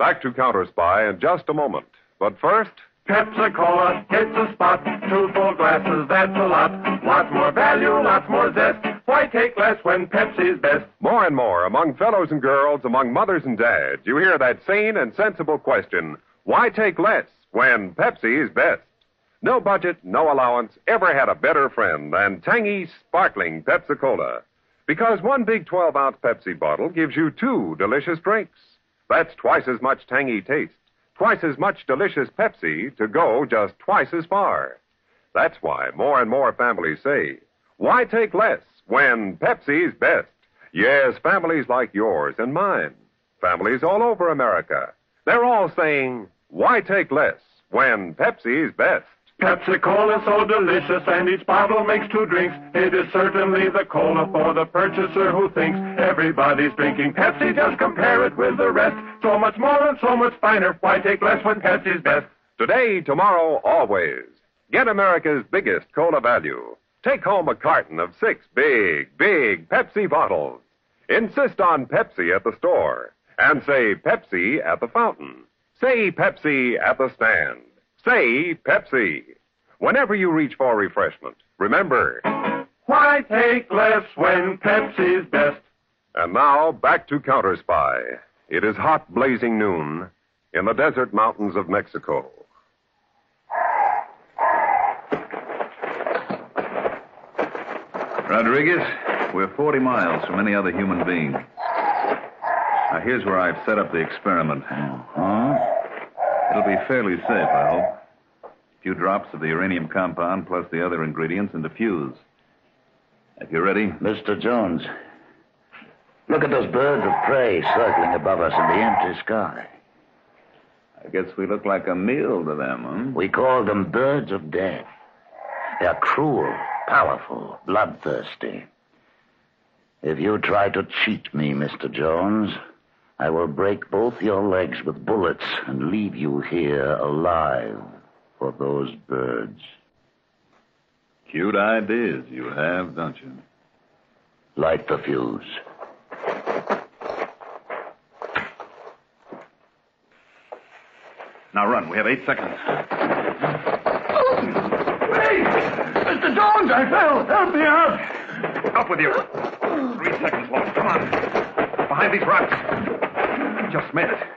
Back to Counter Spy in just a moment. But first... Pepsi-Cola hits the spot. 2 full glasses, that's a lot. Lots more value, lots more zest. Why take less when Pepsi's best? More and more, among fellows and girls, among mothers and dads, you hear that sane and sensible question, why take less when Pepsi is best? No budget, no allowance ever had a better friend than tangy, sparkling Pepsi-Cola. Because one big 12-ounce Pepsi bottle gives you 2 delicious drinks. That's twice as much tangy taste, twice as much delicious Pepsi to go just twice as far. That's why more and more families say, why take less when Pepsi's best? Yes, families like yours and mine. Families all over America. They're all saying, why take less when Pepsi's best? Pepsi-Cola is so delicious, and each bottle makes 2 drinks. It is certainly the cola for the purchaser who thinks everybody's drinking Pepsi. Just compare it with the rest. So much more and so much finer. Why take less when Pepsi's best? Today, tomorrow, always. Get America's biggest cola value. Take home a carton of 6 big Pepsi bottles. Insist on Pepsi at the store. And say Pepsi at the fountain. Say Pepsi at the stand. Say Pepsi. Whenever you reach for refreshment, remember, why take less when Pepsi's best? And now, back to Counter Spy. It is hot, blazing noon in the desert mountains of Mexico. Rodriguez, we're 40 miles from any other human being. Now, here's where I've set up the experiment. It'll be fairly safe, I hope. A few drops of the uranium compound plus the other ingredients and diffuse. If you're ready. Mr. Jones, look at those birds of prey circling above us in the empty sky. I guess we look like a meal to them, huh? We call them birds of death. They're cruel, powerful, bloodthirsty. If you try to cheat me, Mr. Jones, I will break both your legs with bullets and leave you here alive for those birds. Cute ideas you have, don't you? Light the fuse. Now run. We have 8 seconds. Wait! Mr. Jones, I fell! Help me out! Up with you. 3 seconds, Lois. Come on. Behind these rocks. Just made it.